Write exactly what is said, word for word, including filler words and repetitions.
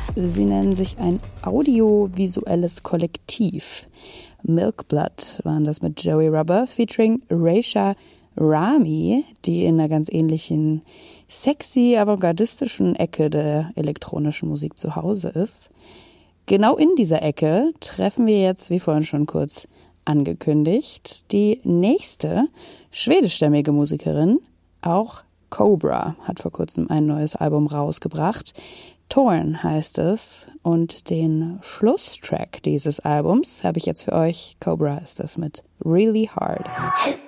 Sie nennen sich ein audiovisuelles Kollektiv. Milkblood waren das mit Joey Rubber featuring Raisha Rami, die in einer ganz ähnlichen sexy, avantgardistischen Ecke der elektronischen Musik zu Hause ist. Genau in dieser Ecke treffen wir jetzt, wie vorhin schon kurz angekündigt, die nächste schwedischstämmige Musikerin. Auch Cobra hat vor kurzem ein neues Album rausgebracht. Torn heißt es. Und den Schlusstrack dieses Albums habe ich jetzt für euch. Cobra ist das mit Really Hard.